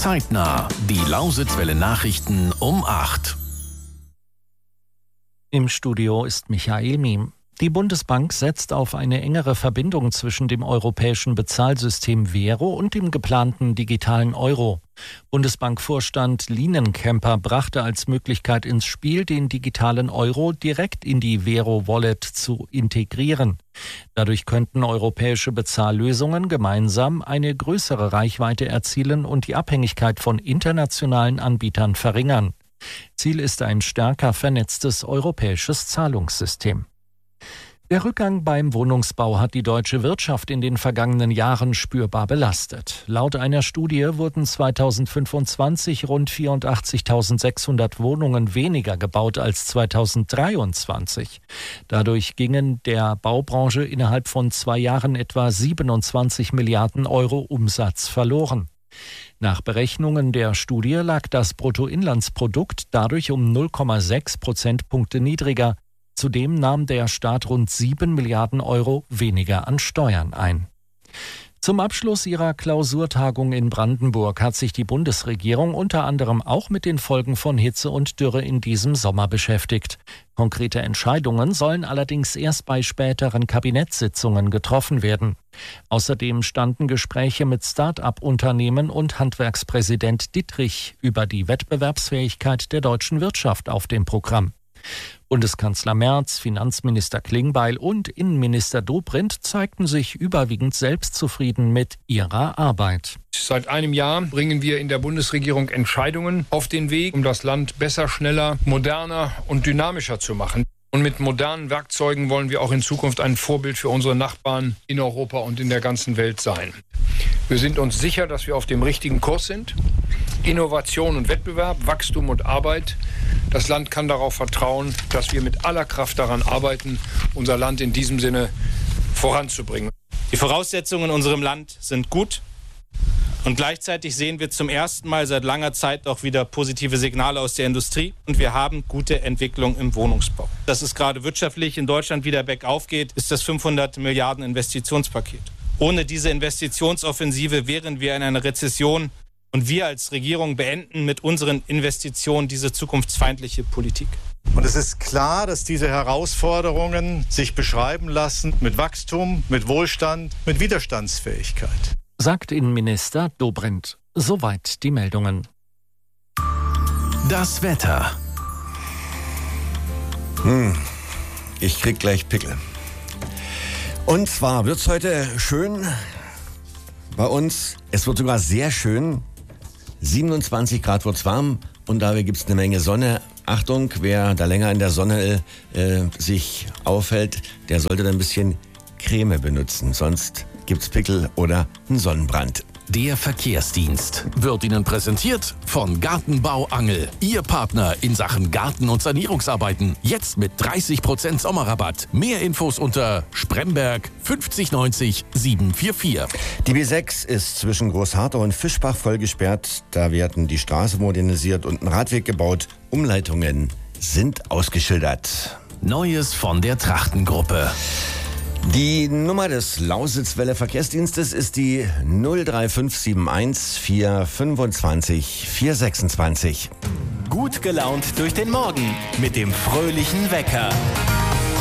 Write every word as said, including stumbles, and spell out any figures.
Zeitnah. Die Lausitzwelle Nachrichten um acht. Im Studio ist Michael Miem. Die Bundesbank setzt auf eine engere Verbindung zwischen dem europäischen Bezahlsystem Vero und dem geplanten digitalen Euro. Bundesbankvorstand Lienenkemper brachte als Möglichkeit ins Spiel, den digitalen Euro direkt in die Vero-Wallet zu integrieren. Dadurch könnten europäische Bezahllösungen gemeinsam eine größere Reichweite erzielen und die Abhängigkeit von internationalen Anbietern verringern. Ziel ist ein stärker vernetztes europäisches Zahlungssystem. Der Rückgang beim Wohnungsbau hat die deutsche Wirtschaft in den vergangenen Jahren spürbar belastet. Laut einer Studie wurden zweitausendfünfundzwanzig rund vierundachtzigtausendsechshundert Wohnungen weniger gebaut als zweitausenddreiundzwanzig. Dadurch gingen der Baubranche innerhalb von zwei Jahren etwa siebenundzwanzig Milliarden Euro Umsatz verloren. Nach Berechnungen der Studie lag das Bruttoinlandsprodukt dadurch um null Komma sechs Prozentpunkte niedriger. Zudem nahm der Staat rund sieben Milliarden Euro weniger an Steuern ein. Zum Abschluss ihrer Klausurtagung in Brandenburg hat sich die Bundesregierung unter anderem auch mit den Folgen von Hitze und Dürre in diesem Sommer beschäftigt. Konkrete Entscheidungen sollen allerdings erst bei späteren Kabinettssitzungen getroffen werden. Außerdem standen Gespräche mit Start-up-Unternehmen und Handwerkspräsident Dittrich über die Wettbewerbsfähigkeit der deutschen Wirtschaft auf dem Programm. Bundeskanzler Merz, Finanzminister Klingbeil und Innenminister Dobrindt zeigten sich überwiegend selbstzufrieden mit ihrer Arbeit. Seit einem Jahr bringen wir in der Bundesregierung Entscheidungen auf den Weg, um das Land besser, schneller, moderner und dynamischer zu machen. Und mit modernen Werkzeugen wollen wir auch in Zukunft ein Vorbild für unsere Nachbarn in Europa und in der ganzen Welt sein. Wir sind uns sicher, dass wir auf dem richtigen Kurs sind. Innovation und Wettbewerb, Wachstum und Arbeit. Das Land kann darauf vertrauen, dass wir mit aller Kraft daran arbeiten, unser Land in diesem Sinne voranzubringen. Die Voraussetzungen in unserem Land sind gut. Und gleichzeitig sehen wir zum ersten Mal seit langer Zeit auch wieder positive Signale aus der Industrie. Und wir haben gute Entwicklung im Wohnungsbau. Dass es gerade wirtschaftlich in Deutschland wieder bergauf geht, ist das fünfhundert Milliarden Investitionspaket. Ohne diese Investitionsoffensive wären wir in einer Rezession. Und wir als Regierung beenden mit unseren Investitionen diese zukunftsfeindliche Politik. Und es ist klar, dass diese Herausforderungen sich beschreiben lassen mit Wachstum, mit Wohlstand, mit Widerstandsfähigkeit. Sagt Innenminister Dobrindt. Soweit die Meldungen. Das Wetter. Hm, ich krieg gleich Pickel. Und zwar wird's heute schön bei uns. Es wird sogar sehr schön. siebenundzwanzig Grad wird's warm und dabei gibt's eine Menge Sonne. Achtung, wer da länger in der Sonne äh, sich aufhält, der sollte dann ein bisschen Creme benutzen. Sonst gibt's Pickel oder einen Sonnenbrand. Der Verkehrsdienst wird Ihnen präsentiert von Gartenbau Angel. Ihr Partner in Sachen Garten- und Sanierungsarbeiten. Jetzt mit dreißig Prozent Sommerrabatt. Mehr Infos unter Spremberg fünfzig neunzig sieben vier vier. Die B sechs ist zwischen Großharthau und Fischbach voll gesperrt. Da werden die Straße modernisiert und ein Radweg gebaut. Umleitungen sind ausgeschildert. Neues von der Trachtengruppe. Die Nummer des Lausitzwelle Verkehrsdienstes ist die null drei fünf sieben eins vier fünfundzwanzig vier sechsundzwanzig. Gut gelaunt durch den Morgen mit dem fröhlichen Wecker.